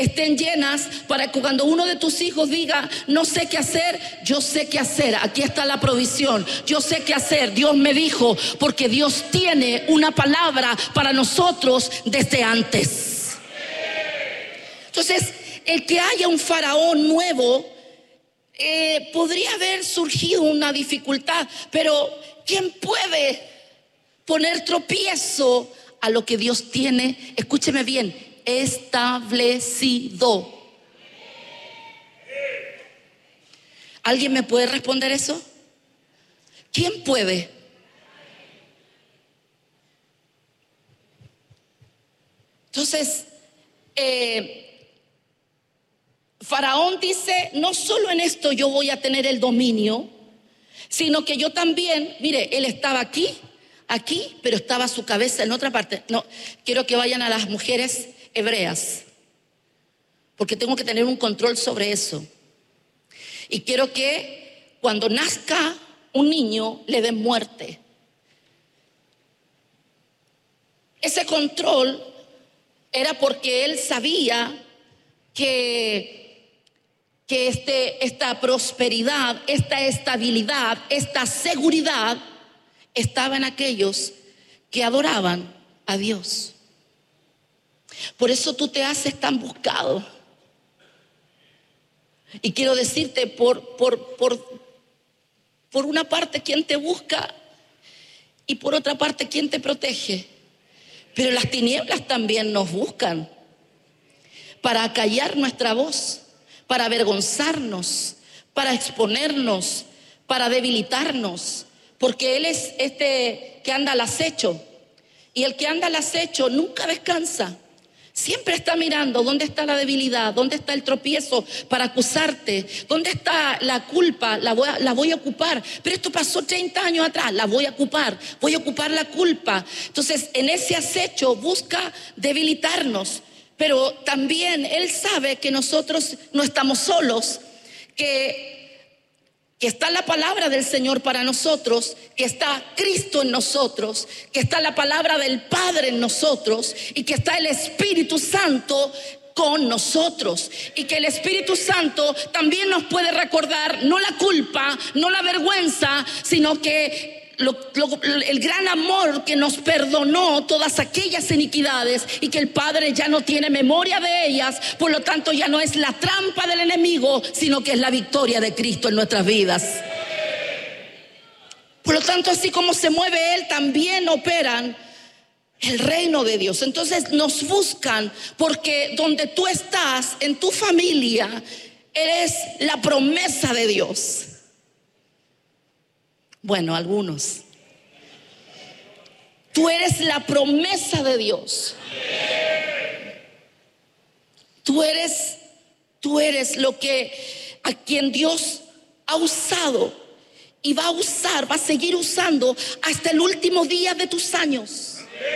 estén llenas para que cuando uno de tus hijos diga, no sé qué hacer, yo sé qué hacer, aquí está la provisión, yo sé qué hacer, Dios me dijo, porque Dios tiene una palabra para nosotros desde antes. Entonces, el que haya un faraón nuevo, podría haber surgido una dificultad, pero ¿quién puede poner tropiezo a lo que Dios tiene? Escúcheme bien, establecido. ¿Alguien me puede responder eso? ¿Quién puede? Entonces, Faraón dice, no solo en esto yo voy a tener el dominio, sino que yo también, mire, él estaba aquí, pero estaba su cabeza en otra parte. No, quiero que vayan a las mujeres hebreas, porque tengo que tener un control sobre eso. Y quiero que cuando nazca un niño le den muerte. Ese control era porque él sabía que esta prosperidad, esta estabilidad, esta seguridad estaba en aquellos que adoraban a Dios. Por eso tú te haces tan buscado. Y quiero decirte, por una parte, ¿quién te busca? Y por otra parte, ¿quién te protege? Pero las tinieblas también nos buscan para acallar nuestra voz, para avergonzarnos, para exponernos, para debilitarnos, porque Él es que anda al acecho, y el que anda al acecho nunca descansa, siempre está mirando dónde está la debilidad, dónde está el tropiezo para acusarte, dónde está la culpa, la voy a ocupar, pero esto pasó 30 años atrás, la voy a ocupar la culpa. Entonces en ese acecho busca debilitarnos. Pero también Él sabe que nosotros no estamos solos, que está la palabra del Señor para nosotros, que está Cristo en nosotros, que está la palabra del Padre en nosotros y que está el Espíritu Santo con nosotros. Y que el Espíritu Santo también nos puede recordar no la culpa, no la vergüenza, sino que el gran amor que nos perdonó todas aquellas iniquidades y que el Padre ya no tiene memoria de ellas. Por lo tanto, ya no es la trampa del enemigo, sino que es la victoria de Cristo en nuestras vidas. Por lo tanto, así como se mueve Él, también operan el reino de Dios. Entonces nos buscan porque donde tú estás, en tu familia, eres la promesa de Dios. Bueno, algunos. Tú eres la promesa de Dios. Tú eres lo que a quien Dios ha usado y va a usar, va a seguir usando hasta el último día de tus años.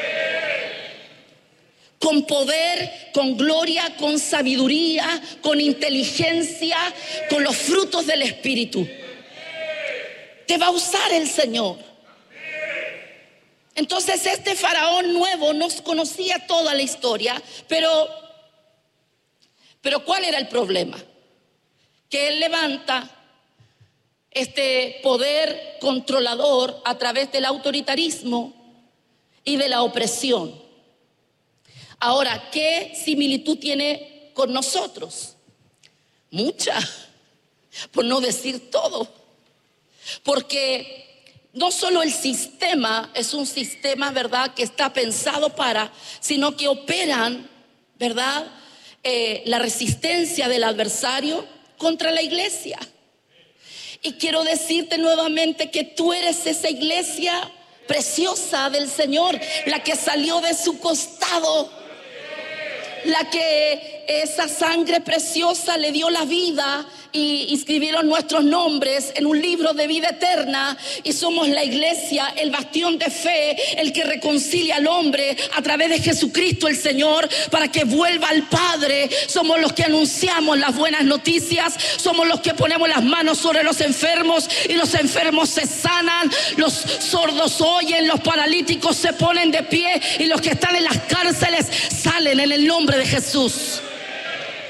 Con poder, con gloria, con sabiduría, con inteligencia, con los frutos del Espíritu. Te va a usar el Señor. Entonces este faraón nuevo no conocía toda la historia, pero ¿cuál era el problema? Que él levanta este poder controlador a través del autoritarismo y de la opresión. Ahora, ¿qué similitud tiene con nosotros? Mucha, por no decir todo. Porque no solo el sistema es un sistema, ¿verdad?, que está pensado sino que operan, ¿verdad?, la resistencia del adversario contra la iglesia. Y quiero decirte nuevamente que tú eres esa iglesia preciosa del Señor, la que salió de su costado, la que esa sangre preciosa le dio la vida y inscribieron nuestros nombres en un libro de vida eterna, y somos la iglesia, el bastión de fe, el que reconcilia al hombre a través de Jesucristo el Señor para que vuelva al Padre. Somos los que anunciamos las buenas noticias, somos los que ponemos las manos sobre los enfermos y los enfermos se sanan, los sordos oyen, los paralíticos se ponen de pie y los que están en las cárceles salen en el nombre de Jesús.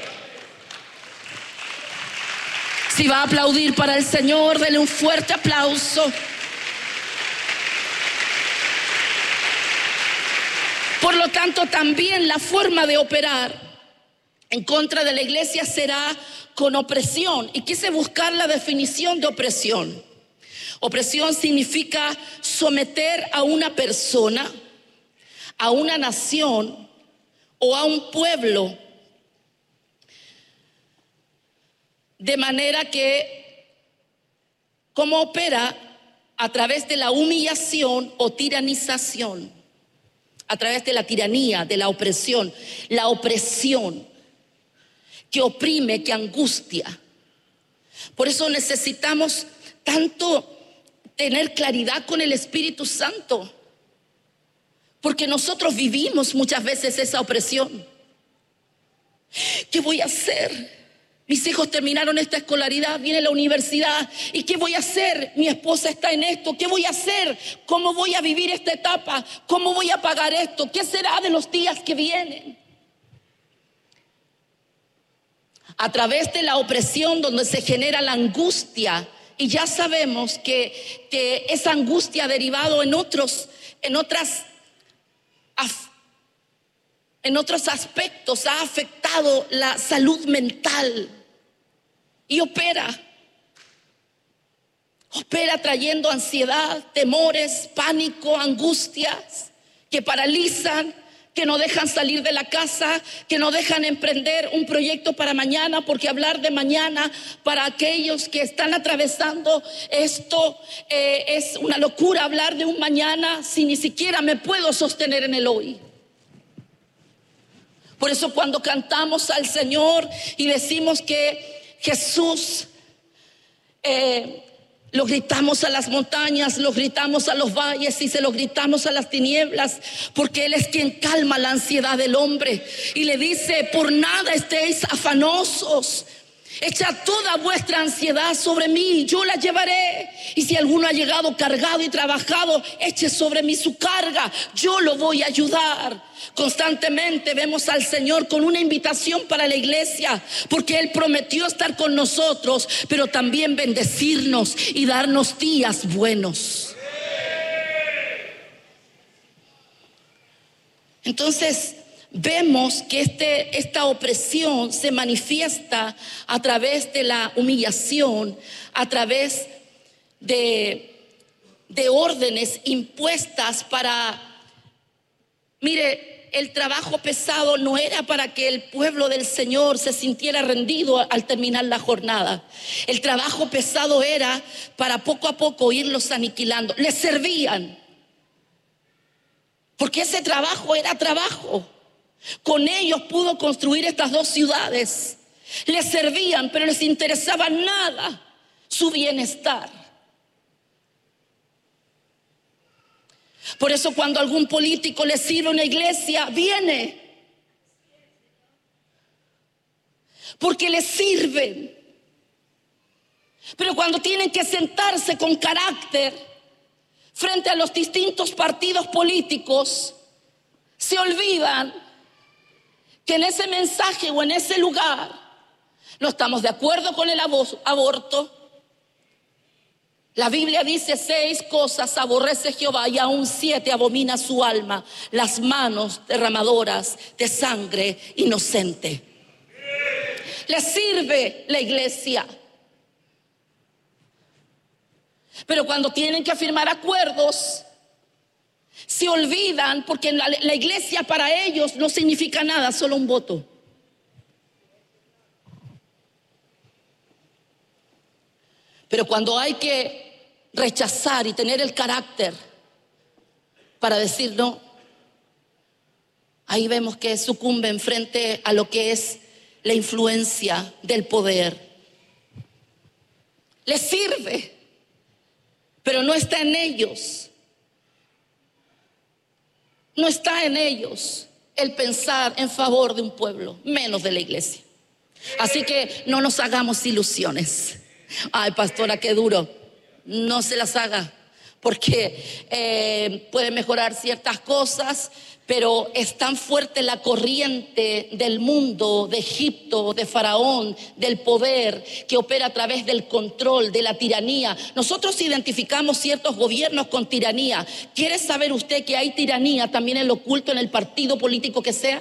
Si va a aplaudir para el Señor, denle un fuerte aplauso. Por lo tanto, también la forma de operar en contra de la iglesia será con opresión. Y quise buscar la definición de opresión. Opresión significa someter a una persona, a una nación o a un pueblo de manera que, ¿cómo opera? A través de la humillación o tiranización, a través de la tiranía, de la opresión que oprime, que angustia. Por eso necesitamos tanto tener claridad con el Espíritu Santo, porque nosotros vivimos muchas veces esa opresión. ¿Qué voy a hacer? Mis hijos terminaron esta escolaridad, viene la universidad, ¿y qué voy a hacer? Mi esposa está en esto, ¿qué voy a hacer? ¿Cómo voy a vivir esta etapa? ¿Cómo voy a pagar esto? ¿Qué será de los días que vienen? A través de la opresión donde se genera la angustia, y ya sabemos que esa angustia ha derivado en otros aspectos, ha afectado la salud mental y opera trayendo ansiedad, temores, pánico, angustias que paralizan, que no dejan salir de la casa, que no dejan emprender un proyecto para mañana, porque hablar de mañana para aquellos que están atravesando esto es una locura. Hablar de un mañana si ni siquiera me puedo sostener en el hoy. Por eso cuando cantamos al Señor y decimos que Jesús lo gritamos a las montañas, lo gritamos a los valles y se lo gritamos a las tinieblas, porque Él es quien calma la ansiedad del hombre y le dice: por nada estéis afanosos, echa toda vuestra ansiedad sobre mí, yo la llevaré. Y si alguno ha llegado cargado y trabajado, eche sobre mí su carga, yo lo voy a ayudar. Constantemente vemos al Señor con una invitación para la iglesia, porque Él prometió estar con nosotros, pero también bendecirnos y darnos días buenos. Entonces vemos que esta opresión se manifiesta a través de la humillación, a través de órdenes impuestas para... Mire, el trabajo pesado no era para que el pueblo del Señor se sintiera rendido al terminar la jornada. El trabajo pesado era para poco a poco irlos aniquilando. Les servían, porque ese trabajo era trabajo. Con ellos pudo construir estas 2 ciudades. Les servían, pero les interesaba nada su bienestar. Por eso cuando algún político le sirve a una iglesia, viene. Porque le sirven. Pero cuando tienen que sentarse con carácter frente a los distintos partidos políticos, se olvidan que en ese mensaje o en ese lugar no estamos de acuerdo con el aborto. La Biblia dice 6 cosas aborrece Jehová y aún 7 abomina su alma: las manos derramadoras de sangre inocente. Le sirve la iglesia. Pero cuando tienen que firmar acuerdos, se olvidan, porque la iglesia para ellos no significa nada, solo un voto. Pero cuando hay que rechazar y tener el carácter para decir no, ahí vemos que sucumben frente a lo que es la influencia del poder. Les sirve, pero no está en ellos. No está en ellos el pensar en favor de un pueblo, menos de la iglesia. Así que no nos hagamos ilusiones. Ay, pastora, qué duro. No se las haga, porque puede mejorar ciertas cosas, Pero es tan fuerte la corriente del mundo, de Egipto, de Faraón, del poder que opera a través del control, de la tiranía. Nosotros identificamos ciertos gobiernos con tiranía. ¿Quiere saber usted que hay tiranía también en lo oculto en el partido político que sea?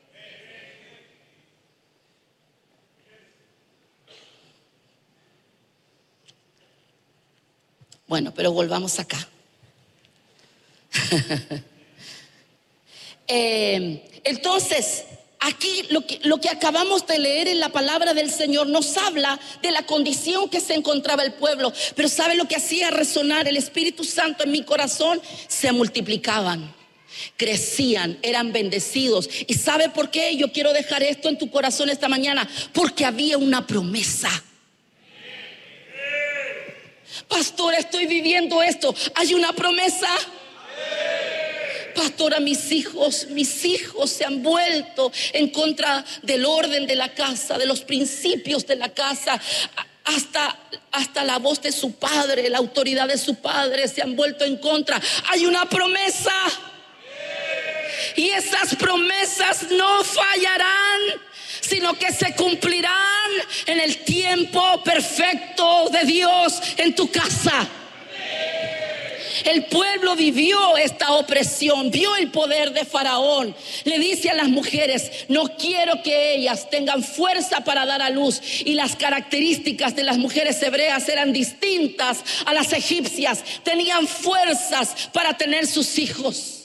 Bueno, pero volvamos acá. Entonces, aquí lo que acabamos de leer en la palabra del Señor nos habla de la condición que se encontraba el pueblo. Pero ¿sabe lo que hacía resonar el Espíritu Santo en mi corazón? Se multiplicaban, crecían, eran bendecidos. ¿Y sabe por qué? Yo quiero dejar esto en tu corazón esta mañana. Porque había una promesa. Pastora, estoy viviendo esto. Hay una promesa. Pastora, mis hijos se han vuelto en contra del orden de la casa, de los principios de la casa. Hasta la voz de su padre, la autoridad de su padre se han vuelto en contra. Hay una promesa. Y esas promesas no fallarán, sino que se cumplirán en el tiempo perfecto de Dios en tu casa. El pueblo vivió esta opresión, vio el poder de Faraón. Le dice a las mujeres: no quiero que ellas tengan fuerza para dar a luz. Y las características de las mujeres hebreas eran distintas a las egipcias. Tenían fuerzas para tener sus hijos.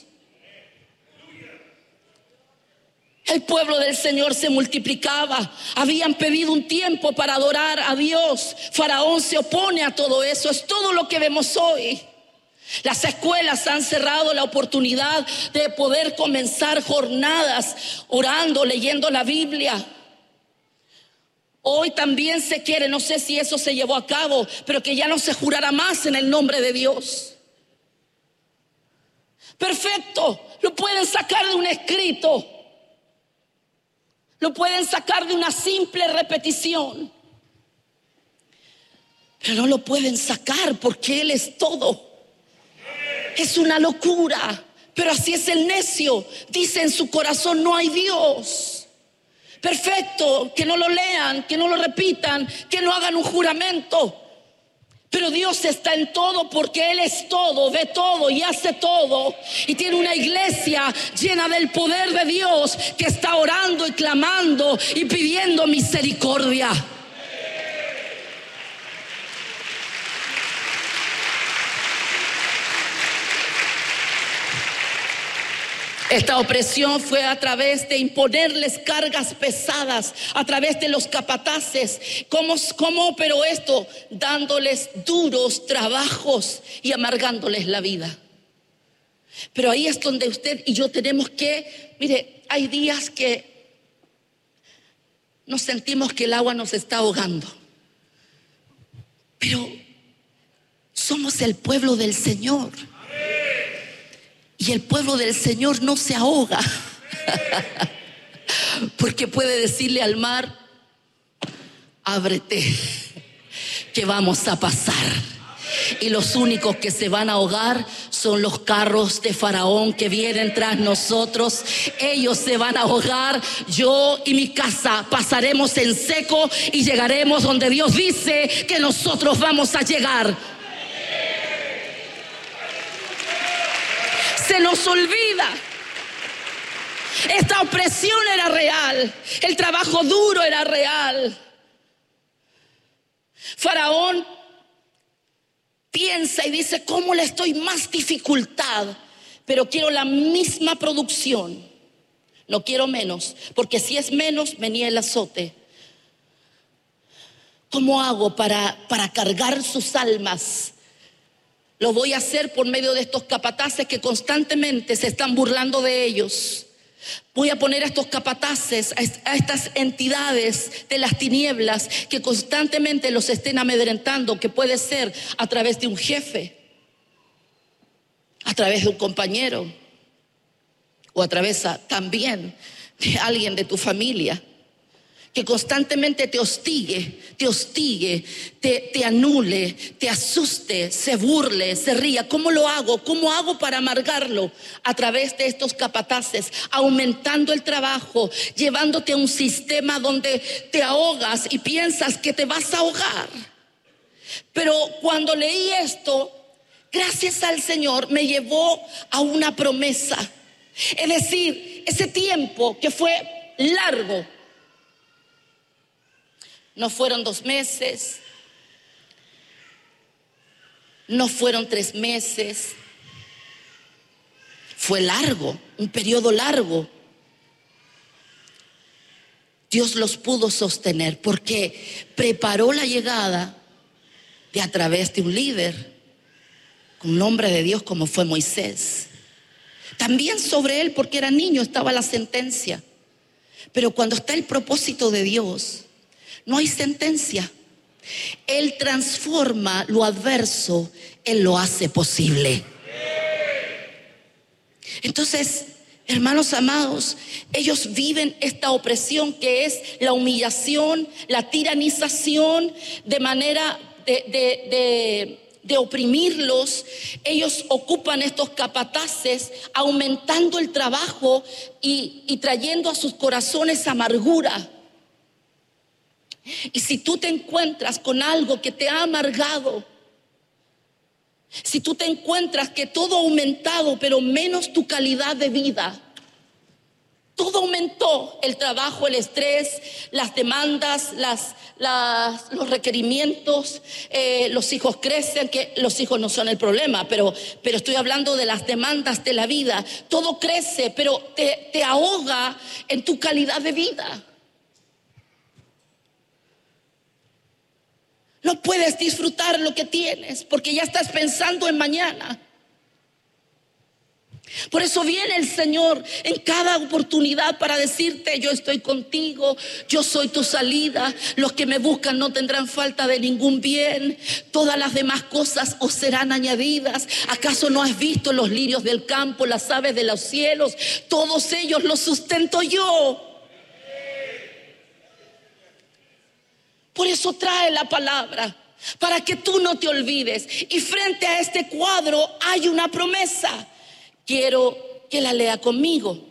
El pueblo del Señor se multiplicaba. Habían pedido un tiempo para adorar a Dios. Faraón se opone a todo eso. Es todo lo que vemos hoy. Las escuelas han cerrado la oportunidad de poder comenzar jornadas orando, leyendo la Biblia. Hoy también se quiere, no sé si eso se llevó a cabo, pero que ya no se jurará más en el nombre de Dios. Perfecto, lo pueden sacar de un escrito, lo pueden sacar de una simple repetición, pero no lo pueden sacar porque Él es todo. Es una locura, pero así es el necio. Dice en su corazón: no hay Dios. Perfecto, que no lo lean, que no lo repitan, que no hagan un juramento. Pero Dios está en todo porque Él es todo, ve todo y hace todo. Y tiene una iglesia llena del poder de Dios que está orando y clamando y pidiendo misericordia. Esta opresión fue a través de imponerles cargas pesadas, a través de los capataces. ¿Cómo operó esto? Dándoles duros trabajos y amargándoles la vida. Pero ahí es donde usted y yo tenemos que, mire, hay días que nos sentimos que el agua nos está ahogando. Pero somos el pueblo del Señor. Y el pueblo del Señor no se ahoga. Porque puede decirle al mar: ábrete, que vamos a pasar. Y los únicos que se van a ahogar son los carros de Faraón que vienen tras nosotros. Ellos se van a ahogar. Yo y mi casa pasaremos en seco y llegaremos donde Dios dice que nosotros vamos a llegar. Se nos olvida. Esta opresión era real. El trabajo duro era real. Faraón piensa y dice: ¿cómo le estoy más dificultad? Pero quiero la misma producción. No quiero menos, porque si es menos, venía el azote. ¿Cómo hago para cargar sus almas? Lo voy a hacer por medio de estos capataces que constantemente se están burlando de ellos. Voy a poner a estos capataces, a estas entidades de las tinieblas que constantemente los estén amedrentando, que puede ser a través de un jefe, a través de un compañero o a través también de alguien de tu familia. que constantemente te hostigue, te anule, te asuste, se burle, se ría. ¿Cómo lo hago? ¿Cómo hago para amargarlo? A través de estos capataces, aumentando el trabajo, llevándote a un sistema donde te ahogas y piensas que te vas a ahogar. Pero cuando leí esto, gracias al Señor, me llevó a una promesa. Es decir, ese tiempo que fue largo, no fueron 2 meses, no fueron 3 meses, fue largo, un periodo largo. Dios los pudo sostener porque preparó la llegada de a través de un líder, con un hombre de Dios como fue Moisés. También sobre él, porque era niño, estaba la sentencia. Pero cuando está el propósito de Dios, no hay sentencia. Él transforma lo adverso, Él lo hace posible. Entonces, hermanos amados, ellos viven esta opresión que es la humillación, la tiranización, de manera de oprimirlos. Ellos ocupan estos capataces, aumentando el trabajo y trayendo a sus corazones amargura. Y si tú te encuentras con algo que te ha amargado, si tú te encuentras que todo ha aumentado, pero menos tu calidad de vida, todo aumentó: el trabajo, el estrés, las demandas, los requerimientos, los hijos crecen, que los hijos no son el problema, pero estoy hablando de las demandas de la vida. Todo crece, pero te ahoga en tu calidad de vida. No puedes disfrutar lo que tienes porque ya estás pensando en mañana. Por eso viene el Señor en cada oportunidad para decirte: yo estoy contigo, yo soy tu salida, los que me buscan no tendrán falta de ningún bien, todas las demás cosas os serán añadidas. ¿Acaso no has visto los lirios del campo, las aves de los cielos? Todos ellos los sustento yo. Por eso trae la palabra, para que tú no te olvides. Y frente a este cuadro hay una promesa. Quiero que la lea conmigo.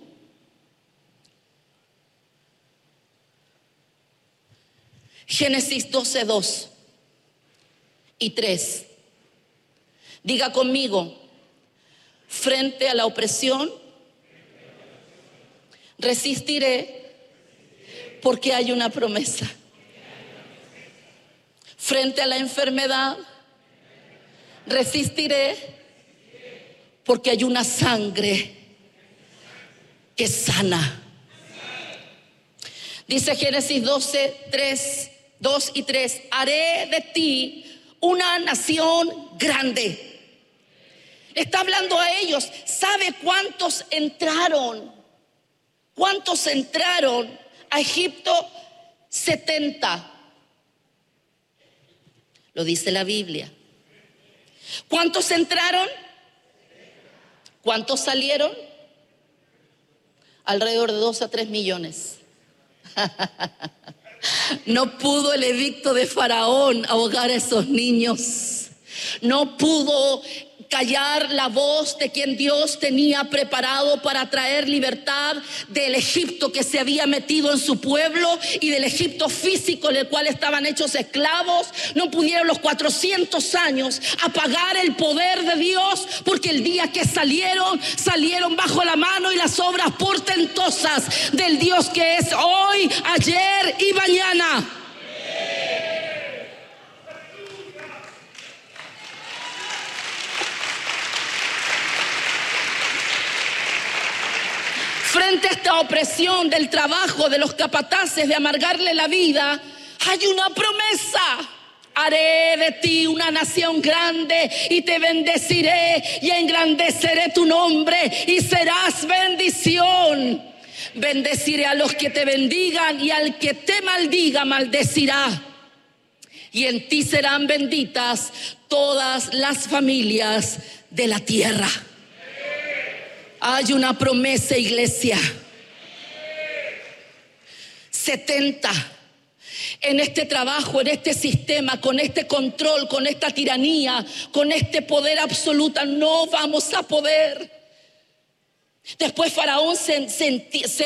Génesis 12, 2 y 3. Diga conmigo: frente a la opresión, resistiré, porque hay una promesa. Frente a la enfermedad, resistiré, porque hay una sangre que sana. Dice Génesis 12, 2 y 3: haré de ti una nación grande. Está hablando a ellos. ¿Sabe cuántos entraron? ¿Cuántos entraron a Egipto? 70. Lo dice la Biblia. ¿Cuántos entraron? ¿Cuántos salieron? Alrededor de 2 a 3 millones. No pudo el edicto de Faraón ahogar a esos niños. No pudo callar la voz de quien Dios tenía preparado para traer libertad del Egipto que se había metido en su pueblo y del Egipto físico en el cual estaban hechos esclavos. No pudieron los 400 años apagar el poder de Dios, porque el día que salieron bajo la mano y las obras portentosas del Dios que es hoy, ayer y mañana. Frente a esta opresión del trabajo, de los capataces, de amargarle la vida, hay una promesa. Haré de ti una nación grande y te bendeciré y engrandeceré tu nombre y serás bendición. Bendeciré a los que te bendigan y al que te maldiga maldecirá. Y en ti serán benditas todas las familias de la tierra. Hay una promesa, iglesia. 70 en este trabajo, en este sistema, con este control, con esta tiranía, con este poder absoluto, no vamos a poder. Después Faraón se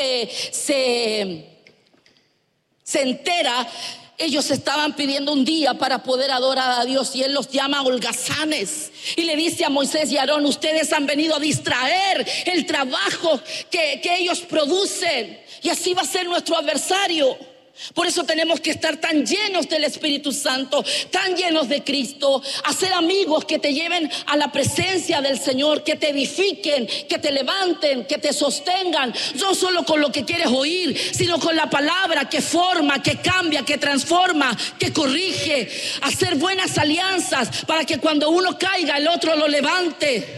entera. Ellos estaban pidiendo un día para poder adorar a Dios y él los llama holgazanes y le dice a Moisés y Aarón: ustedes han venido a distraer el trabajo que ellos producen, y así va a ser nuestro adversario. Por eso tenemos que estar tan llenos del Espíritu Santo, tan llenos de Cristo, hacer amigos que te lleven a la presencia del Señor, que te edifiquen, que te levanten, que te sostengan, no solo con lo que quieres oír, sino con la palabra que forma, que cambia, que transforma, que corrige. Hacer buenas alianzas para que cuando uno caiga el otro lo levante.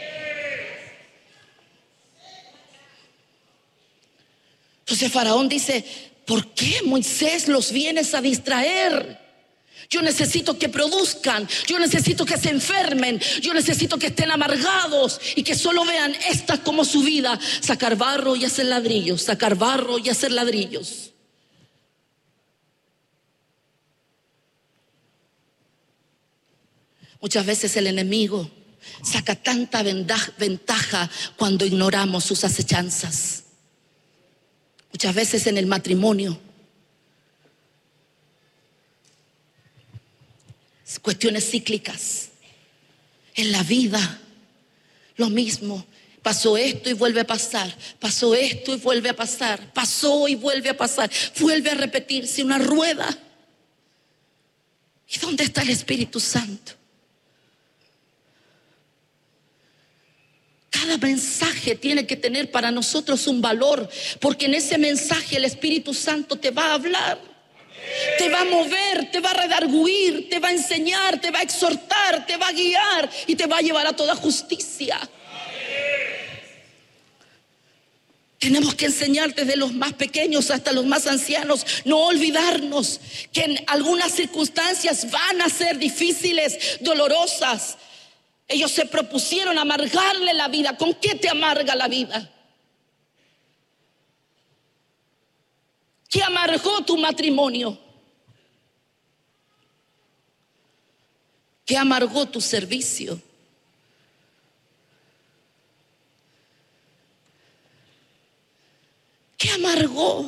Entonces Faraón dice: ¿por qué, Moisés, los vienes a distraer? Yo necesito que produzcan, yo necesito que se enfermen, yo necesito que estén amargados y que solo vean esta como su vida: sacar barro y hacer ladrillos, sacar barro y hacer ladrillos. Muchas veces el enemigo saca tanta ventaja cuando ignoramos sus acechanzas. Muchas veces en el matrimonio, cuestiones cíclicas. En la vida, lo mismo. Pasó esto y vuelve a pasar. Pasó esto y vuelve a pasar. Pasó y vuelve a pasar. Vuelve a repetirse una rueda. ¿Y dónde está el Espíritu Santo? Cada mensaje tiene que tener para nosotros un valor, porque en ese mensaje el Espíritu Santo te va a hablar, te va a mover, te va a redarguir, te va a enseñar, te va a exhortar, te va a guiar y te va a llevar a toda justicia. Tenemos que enseñar desde los más pequeños hasta los más ancianos. No olvidarnos que en algunas circunstancias van a ser difíciles, dolorosas. Ellos se propusieron amargarle la vida. ¿Con qué te amarga la vida? ¿Qué amargó tu matrimonio? ¿Qué amargó tu servicio? ¿Qué amargó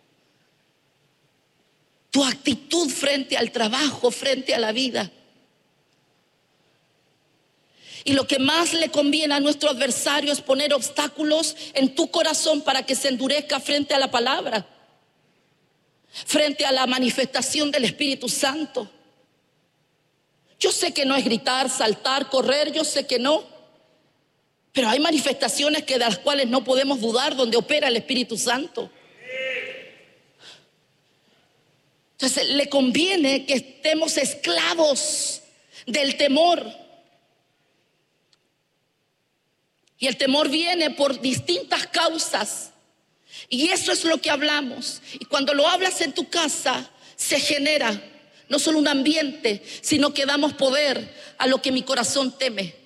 tu actitud frente al trabajo, frente a la vida? Y lo que más le conviene a nuestro adversario es poner obstáculos en tu corazón para que se endurezca frente a la palabra, frente a la manifestación del Espíritu Santo. Yo sé que no es gritar, saltar, correr, yo sé que no. Pero hay manifestaciones de las cuales no podemos dudar, donde opera el Espíritu Santo. Entonces le conviene que estemos esclavos del temor. Y el temor viene por distintas causas. Y eso es lo que hablamos. Y cuando lo hablas en tu casa, se genera no solo un ambiente, sino que damos poder a lo que mi corazón teme.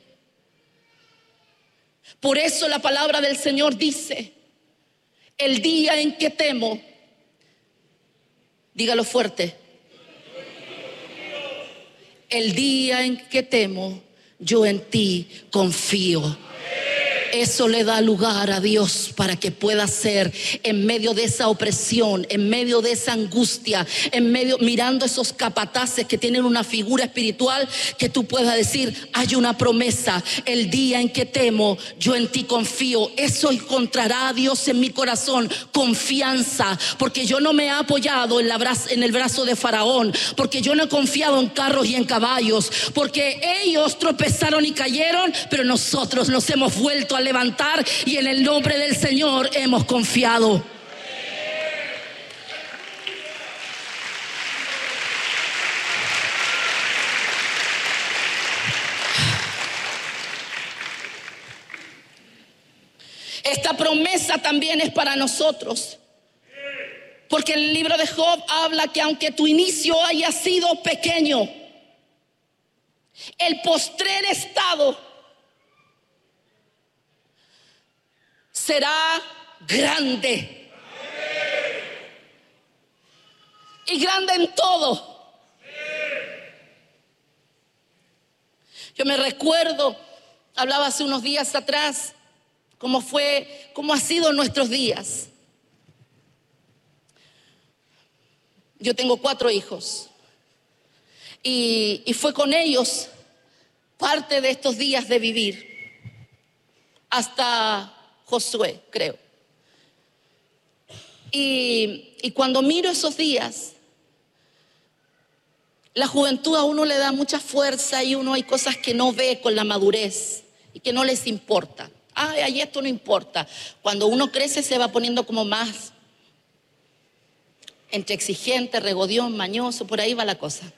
Por eso la palabra del Señor dice: el día en que temo, dígalo fuerte, el día en que temo, yo en ti confío. Eso le da lugar a Dios para que pueda ser, en medio de esa opresión, en medio de esa angustia, en medio, mirando esos capataces que tienen una figura espiritual, que tú puedas decir: hay una promesa, el día en que temo, yo en ti confío. Eso encontrará a Dios en mi corazón, confianza, porque yo no me he apoyado en el brazo de Faraón, porque yo no he confiado en carros y en caballos, porque ellos tropezaron y cayeron, pero nosotros nos hemos vuelto a levantar y en el nombre del Señor hemos confiado. Esta promesa también es para nosotros, porque el libro de Job habla que aunque tu inicio haya sido pequeño, el postrer estado será grande. y grande en todo. Yo me recuerdo, hablaba hace unos días atrás, cómo ha sido nuestros días. Yo tengo 4 hijos y fue con ellos parte de estos días de vivir, hasta Josué, creo. Y cuando miro esos días, la juventud a uno le da mucha fuerza y uno hay cosas que no ve con la madurez y que no les importa. Ay, esto no importa. Cuando uno crece se va poniendo como más entre exigente, regodión, mañoso, por ahí va la cosa.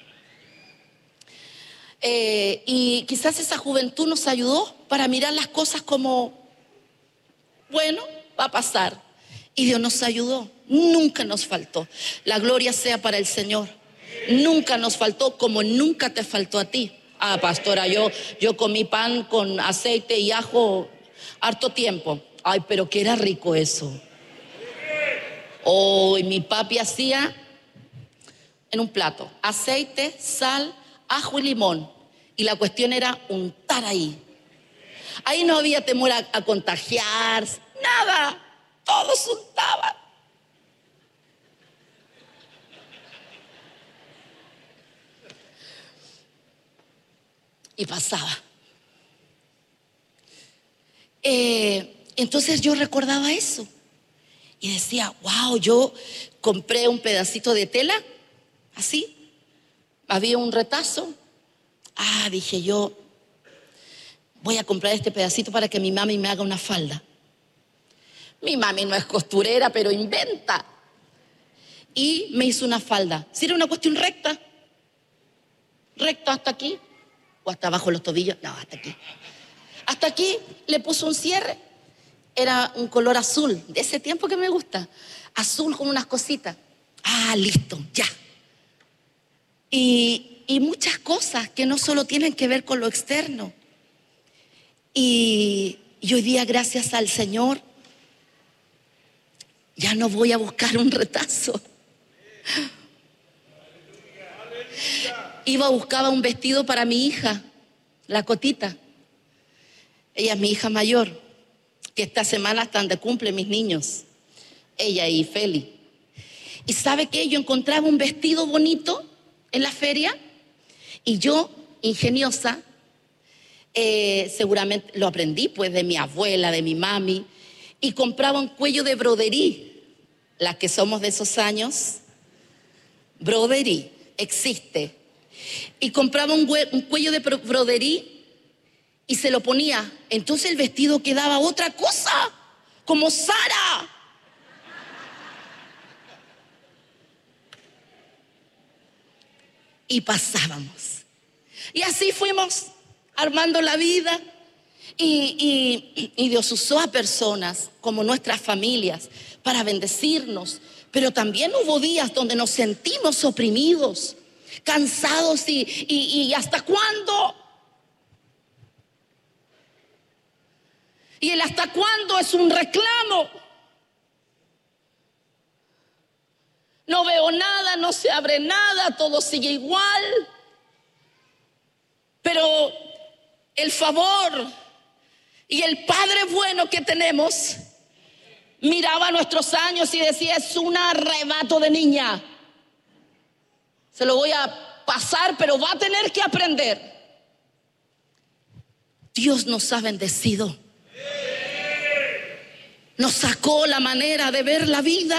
Y quizás esa juventud nos ayudó para mirar las cosas como, bueno, va a pasar. Y Dios nos ayudó, nunca nos faltó. La gloria sea para el Señor. Nunca nos faltó, como nunca te faltó a ti. Pastora, yo comí pan con aceite y ajo harto tiempo. Ay, pero que era rico eso. Y mi papi hacía en un plato aceite, sal, ajo y limón. Y la cuestión era untar ahí. Ahí no había temor a contagiarse, nada. Todos untaban. Y pasaba. Entonces yo recordaba eso. Y decía, wow, yo compré un pedacito de tela, así. Había un retazo. Dije yo, voy a comprar este pedacito para que mi mami me haga una falda. Mi mami no es costurera, pero inventa. Y me hizo una falda. Si era una cuestión recta hasta aquí, o hasta abajo los tobillos, no, hasta aquí. Hasta aquí le puso un cierre. Era un color azul, de ese tiempo que me gusta. Azul con unas cositas. Listo, ya. Y muchas cosas que no solo tienen que ver con lo externo. Y hoy día, gracias al Señor, ya no voy a buscar un retazo. Buscaba un vestido para mi hija, la Cotita. Ella es mi hija mayor, que esta semana están de cumple mis niños, ella y Feli. Y sabe que yo encontraba un vestido bonito en la feria y yo, ingeniosa, seguramente lo aprendí pues de mi abuela, de mi mami, y compraba un cuello de broderí. Las que somos de esos años, broderí existe. Y compraba un cuello de broderí y se lo ponía. Entonces el vestido quedaba otra cosa, como Sara. Y pasábamos. Y así fuimos armando la vida. Y Dios usó a personas como nuestras familias para bendecirnos. Pero también hubo días donde nos sentimos oprimidos, cansados y ¿hasta cuándo? Y el hasta cuándo es un reclamo. No veo nada, no se abre nada, todo sigue igual. Pero el favor y el Padre bueno que tenemos miraba nuestros años y decía, es un arrebato de niña. Se lo voy a pasar, pero va a tener que aprender. Dios nos ha bendecido. Nos sacó la manera de ver la vida.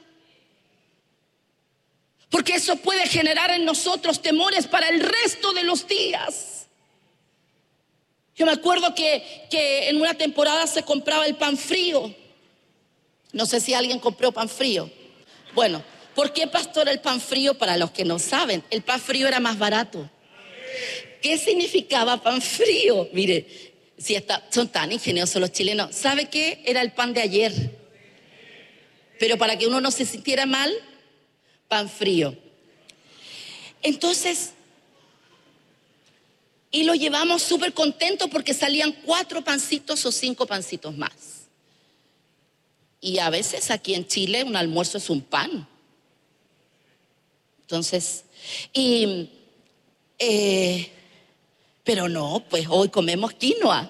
Porque eso puede generar en nosotros temores para el resto de los días. Yo me acuerdo que en una temporada se compraba el pan frío. No sé si alguien compró pan frío. Bueno, ¿por qué, pastor, el pan frío? Para los que no saben, el pan frío era más barato. ¿Qué significaba pan frío? Mire, son tan ingeniosos los chilenos. ¿Sabe qué? Era el pan de ayer. Pero para que uno no se sintiera mal, pan frío. Entonces, y lo llevamos súper contentos porque salían 4 pancitos o 5 pancitos más. Y a veces aquí en Chile un almuerzo es un pan. Entonces, pero no, pues hoy comemos quinoa.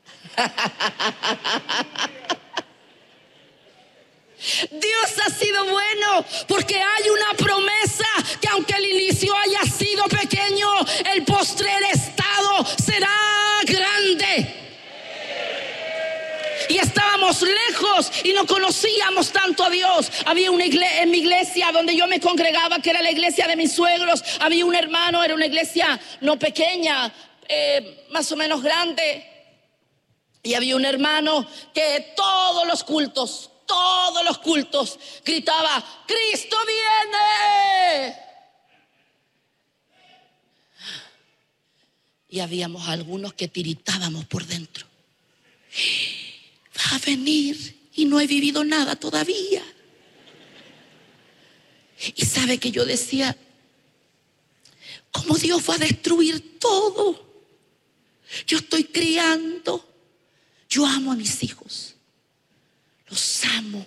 Dios ha sido bueno porque hay una promesa que aunque el inicio haya sido pequeño, el postrer estado será grande. Y estábamos lejos y no conocíamos tanto a Dios. Había una iglesia, en mi iglesia donde yo me congregaba, que era la iglesia de mis suegros, había un hermano, era una iglesia no pequeña, más o menos grande. Y había un hermano que todos los cultos gritaba: ¡Cristo viene! Y habíamos algunos que tiritábamos por dentro. Va a venir y no he vivido nada todavía. Y sabe que yo decía: ¿cómo Dios va a destruir todo? Yo estoy criando. Yo amo a mis hijos. Los amo.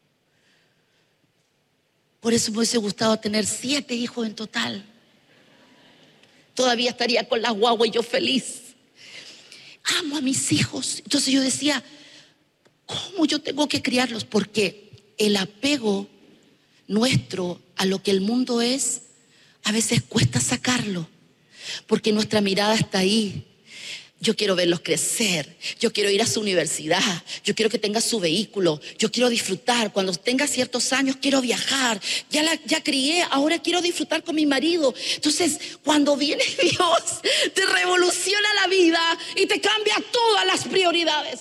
Por eso me hubiese gustado tener 7 hijos en total. Todavía estaría con las guaguas y yo feliz. Amo a mis hijos. Entonces yo decía: ¿cómo yo tengo que criarlos? Porque el apego nuestro a lo que el mundo es, a veces cuesta sacarlo. Porque nuestra mirada está ahí. Yo quiero verlos crecer, yo quiero ir a su universidad, yo quiero que tenga su vehículo, yo quiero disfrutar. Cuando tenga ciertos años quiero viajar, ya crié, ahora quiero disfrutar con mi marido. Entonces, cuando viene Dios, te revoluciona la vida y te cambia todas las prioridades.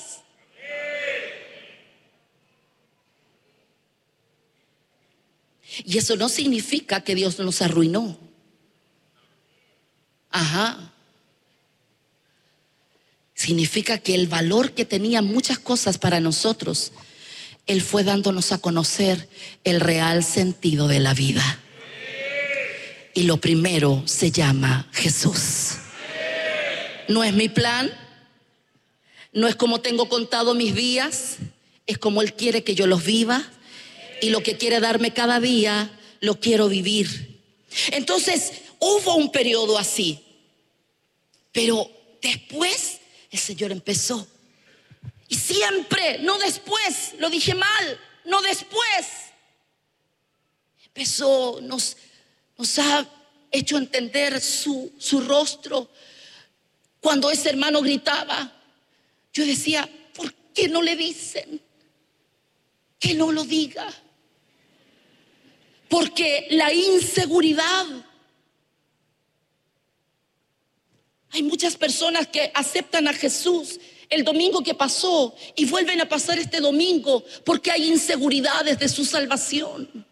Y eso no significa que Dios nos arruinó. Ajá. Significa que el valor que tenían muchas cosas para nosotros, Él fue dándonos a conocer el real sentido de la vida. Y lo primero se llama Jesús. No es mi plan, no es como tengo contado mis días, es como Él quiere que yo los viva. Y lo que quiere darme cada día, lo quiero vivir. Entonces, hubo un periodo así. Pero después el Señor empezó. Y siempre, no después, lo dije mal, no después. Empezó, nos ha hecho entender su rostro. Cuando ese hermano gritaba, yo decía: ¿por qué no le dicen que no lo diga? Porque la inseguridad. Hay muchas personas que aceptan a Jesús el domingo que pasó y vuelven a pasar este domingo porque hay inseguridades de su salvación.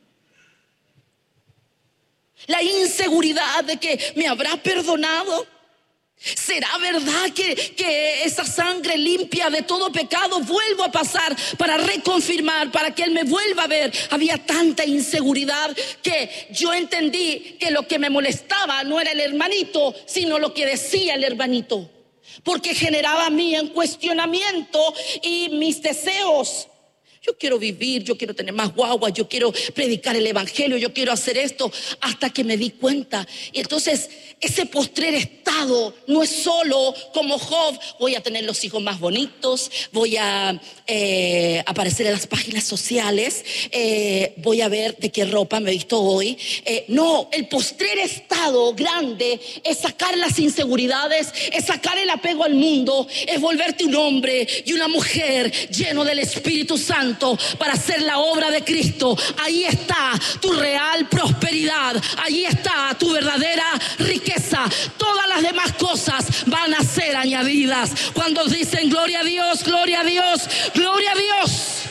La inseguridad de que me habrá perdonado. ¿Será verdad que esa sangre limpia de todo pecado vuelvo a pasar para reconfirmar, para que Él me vuelva a ver? Había tanta inseguridad que yo entendí que lo que me molestaba no era el hermanito, sino lo que decía el hermanito, porque generaba en mí un cuestionamiento y mis deseos. Yo quiero vivir, yo quiero tener más guaguas, yo quiero predicar el evangelio, yo quiero hacer esto, hasta que me di cuenta. Y entonces ese postrer estado no es solo como Job: voy a tener los hijos más bonitos, voy a aparecer en las páginas sociales, voy a ver de qué ropa me he visto hoy. No, el postrer estado grande es sacar las inseguridades, es sacar el apego al mundo, es volverte un hombre y una mujer lleno del Espíritu Santo para hacer la obra de Cristo. Ahí está tu real prosperidad, ahí está tu verdadera riqueza. Todas las demás cosas van a ser añadidas. Cuando dicen gloria a Dios, gloria a Dios, gloria a Dios.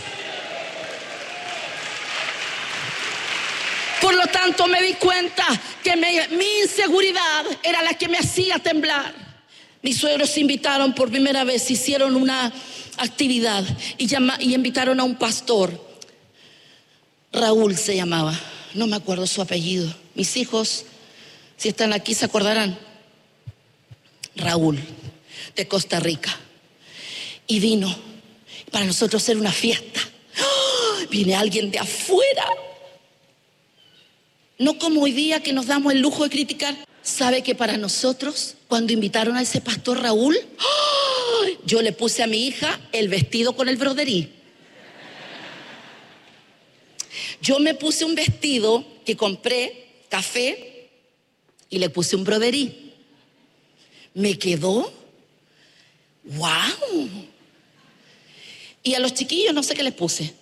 Por lo tanto, me di cuenta que mi inseguridad era la que me hacía temblar. Mis suegros se invitaron por primera vez, hicieron una actividad y invitaron a un pastor. Raúl se llamaba, no me acuerdo su apellido. Mis hijos, si están aquí, se acordarán. Raúl, de Costa Rica. Y vino. Para nosotros era una fiesta. ¡Oh! Viene alguien de afuera. No como hoy día que nos damos el lujo de criticar. ¿Sabe que para nosotros, cuando invitaron a ese pastor Raúl, ¡oh!, yo le puse a mi hija el vestido con el broderí? Yo me puse un vestido que compré, café, y le puse un broderí. Me quedó, ¡wow! Y a los chiquillos no sé qué les puse.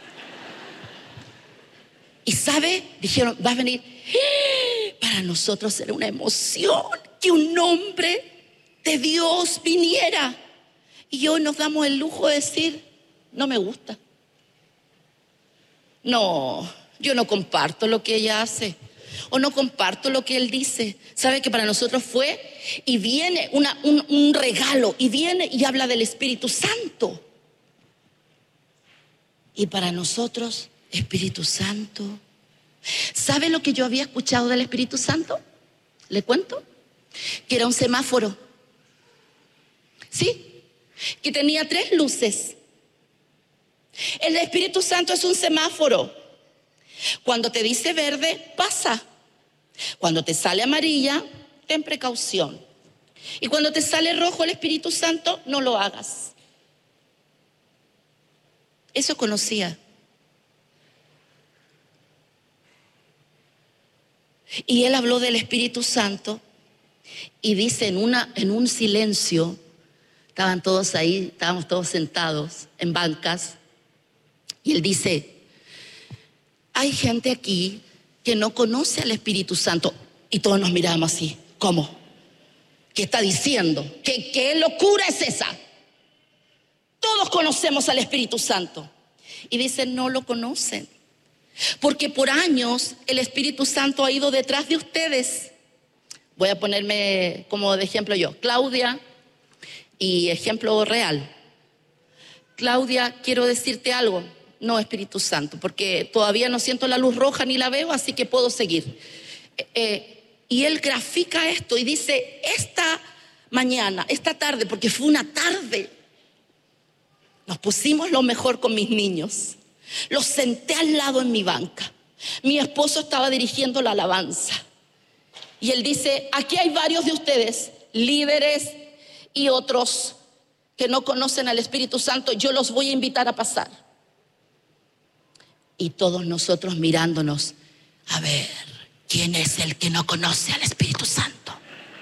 Y ¿sabe? Dijeron, ¿vas a venir? Para nosotros era una emoción que un hombre de Dios viniera. Y hoy nos damos el lujo de decir, no me gusta. No, yo no comparto lo que ella hace. O no comparto lo que él dice. ¿Sabe que para nosotros fue? Y viene un regalo. Y viene y habla del Espíritu Santo. Y para nosotros, Espíritu Santo. ¿Sabe lo que yo había escuchado del Espíritu Santo? ¿Le cuento? Que era un semáforo. ¿Sí? Que tenía 3 luces. El Espíritu Santo es un semáforo. Cuando te dice verde, pasa. Cuando te sale amarilla, ten precaución. Y cuando te sale rojo el Espíritu Santo, no lo hagas. Eso conocía. Y él habló del Espíritu Santo y dice en un silencio, estaban todos ahí, estábamos todos sentados en bancas, y él dice, hay gente aquí que no conoce al Espíritu Santo. Y todos nos miramos así, ¿cómo? ¿Qué está diciendo? ¿Qué locura es esa? Todos conocemos al Espíritu Santo. Y dice, no lo conocen. Porque por años el Espíritu Santo ha ido detrás de ustedes. Voy a ponerme como de ejemplo yo, Claudia, y ejemplo real. Claudia, quiero decirte algo. No, Espíritu Santo, porque todavía no siento la luz roja ni la veo, así que puedo seguir. Y él grafica esto y dice, esta mañana, esta tarde, porque fue una tarde, nos pusimos lo mejor con mis niños. Los senté al lado en mi banca. Mi esposo estaba dirigiendo la alabanza. Y él dice, aquí hay varios de ustedes, líderes y otros que no conocen al Espíritu Santo. Yo los voy a invitar a pasar. Y todos nosotros mirándonos, a ver, ¿quién es el que no conoce al Espíritu Santo?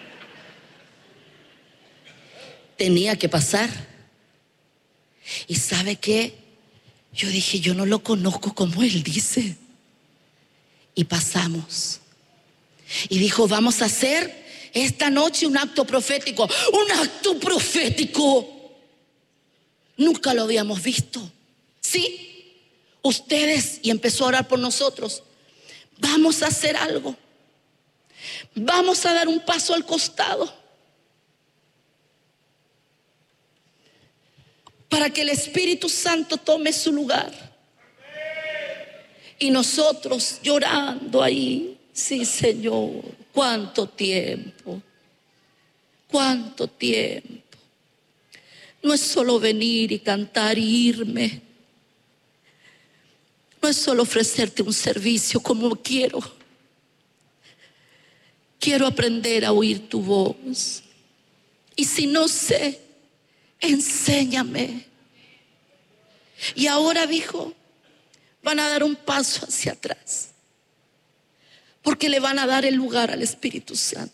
Tenía que pasar. ¿Y sabe qué? Yo dije, yo no lo conozco como él dice. Y pasamos. Y dijo, vamos a hacer esta noche un acto profético. Un acto profético. Nunca lo habíamos visto. ¿Sí? Ustedes, y empezó a orar por nosotros. Vamos a hacer algo. Vamos a dar un paso al costado. Para que el Espíritu Santo tome su lugar. Y nosotros llorando ahí, sí, Señor, cuánto tiempo, cuánto tiempo. No es solo venir y cantar y irme. No es solo ofrecerte un servicio como quiero. Quiero aprender a oír tu voz. Y si no sé, enséñame. Y ahora dijo, van a dar un paso hacia atrás, porque le van a dar el lugar al Espíritu Santo.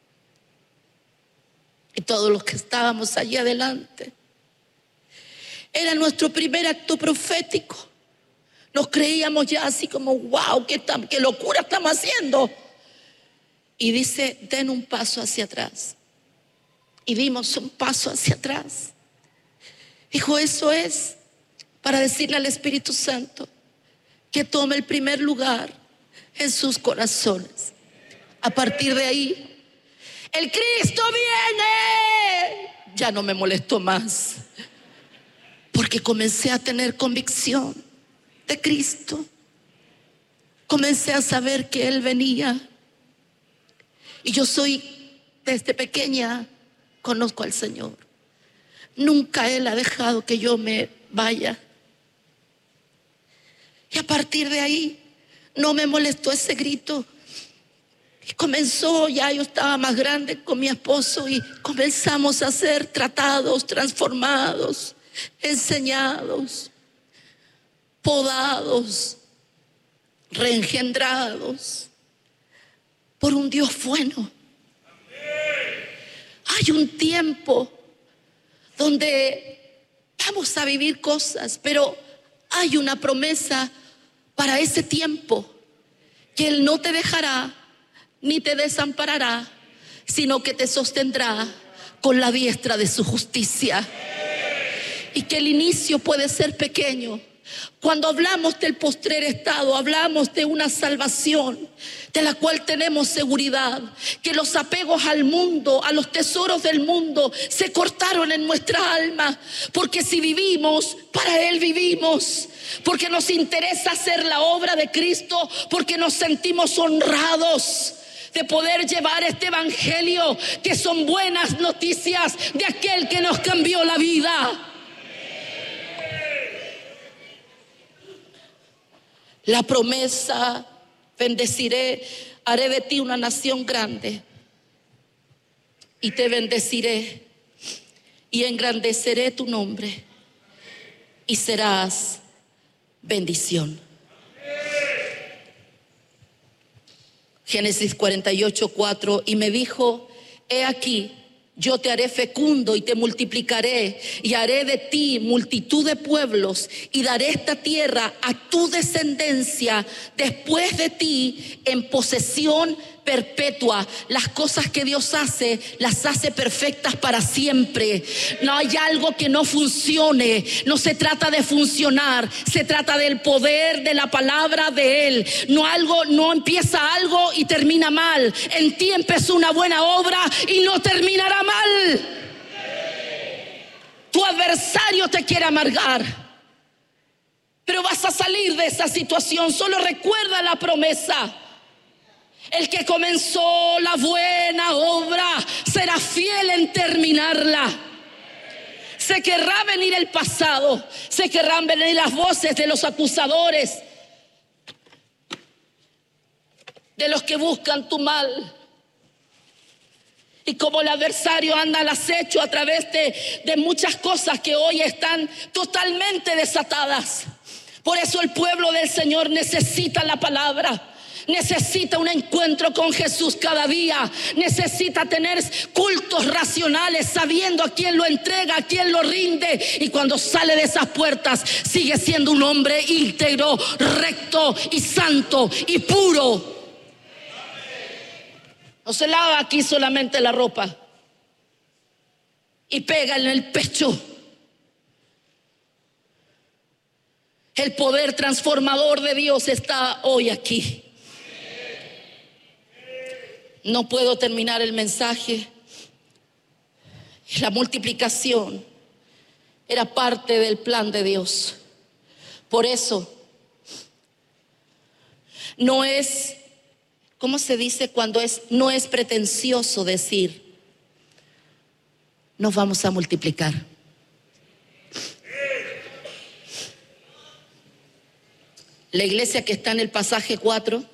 Y todos los que estábamos allí adelante, era nuestro primer acto profético. Nos creíamos ya así como, wow, qué locura estamos haciendo. Y dice, den un paso hacia atrás. Y dimos un paso hacia atrás. Dijo, eso es para decirle al Espíritu Santo que tome el primer lugar en sus corazones. A partir de ahí, el Cristo viene. Ya no me molestó más, porque comencé a tener convicción de Cristo. Comencé a saber que Él venía. Y yo soy, desde pequeña, conozco al Señor. Nunca Él ha dejado que yo me vaya. Y a partir de ahí no me molestó ese grito comenzó, ya yo estaba más grande con mi esposo y comenzamos a ser tratados, transformados, enseñados, podados, reengendrados por un Dios bueno. Hay un tiempo donde vamos a vivir cosas, pero hay una promesa para ese tiempo, que Él no te dejará ni te desamparará, sino que te sostendrá con la diestra de su justicia. Y que el inicio puede ser pequeño. Cuando hablamos del postrer estado, hablamos de una salvación de la cual tenemos seguridad, que los apegos al mundo, a los tesoros del mundo, se cortaron en nuestra alma, porque si vivimos, para Él vivimos, porque nos interesa hacer la obra de Cristo, porque nos sentimos honrados de poder llevar este evangelio, que son buenas noticias de aquel que nos cambió la vida. La promesa: bendeciré, haré de ti una nación grande y te bendeciré y engrandeceré tu nombre y serás bendición. Génesis 48:4, y me dijo: he aquí, yo te haré fecundo y te multiplicaré y haré de ti multitud de pueblos y daré esta tierra a tu descendencia después de ti en posesión perpetua. Las cosas que Dios hace, las hace perfectas para siempre. No hay algo que no funcione. No se trata de funcionar, se trata del poder de la palabra de Él. No empieza algo y termina mal. En ti empezó una buena obra y no terminará mal. Tu adversario te quiere amargar, pero vas a salir de esa situación. Solo recuerda la promesa: el que comenzó la buena obra será fiel en terminarla. Se querrá venir el pasado, se querrán venir las voces de los acusadores, de los que buscan tu mal. Y como el adversario anda al acecho a través de muchas cosas que hoy están totalmente desatadas. Por eso el pueblo del Señor necesita la palabra. Necesita un encuentro con Jesús cada día. Necesita tener cultos racionales, sabiendo a quién lo entrega, a quién lo rinde. Y cuando sale de esas puertas, sigue siendo un hombre íntegro, recto y santo y puro. No se lava aquí solamente la ropa y pega en el pecho. El poder transformador de Dios está hoy aquí. No puedo terminar el mensaje. La multiplicación era parte del plan de Dios. Por eso no es, ¿cómo se dice cuando no es pretencioso decir: nos vamos a multiplicar? La iglesia que está en el pasaje 4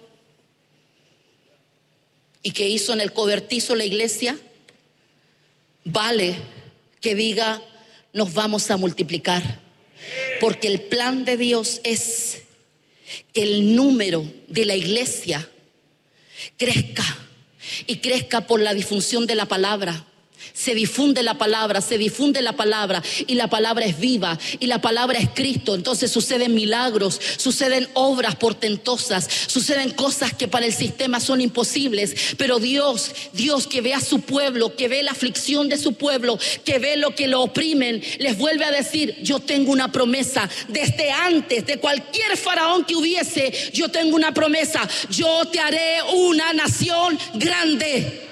y que hizo en el cobertizo la iglesia, vale que diga: nos vamos a multiplicar, porque el plan de Dios es que el número de la iglesia crezca, y crezca por la difusión de la palabra. Se difunde la palabra, se difunde la palabra, y la palabra es viva, y la palabra es Cristo. Entonces suceden milagros, suceden obras portentosas, suceden cosas que para el sistema son imposibles. Pero Dios que ve a su pueblo, que ve la aflicción de su pueblo, que ve lo que lo oprimen, les vuelve a decir: yo tengo una promesa. Desde antes de cualquier faraón que hubiese, yo tengo una promesa: yo te haré una nación grande.